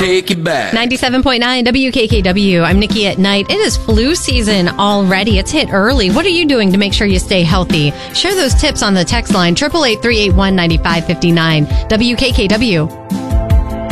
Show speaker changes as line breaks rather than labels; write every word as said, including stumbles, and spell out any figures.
take it back.
ninety-seven point nine W K K W. I'm Nikki at Night. It is flu season already. It's hit early. What are you doing to make sure you stay healthy? Share those tips on the text line, eight eight eight, three eight one, nine five five nine. W K K W.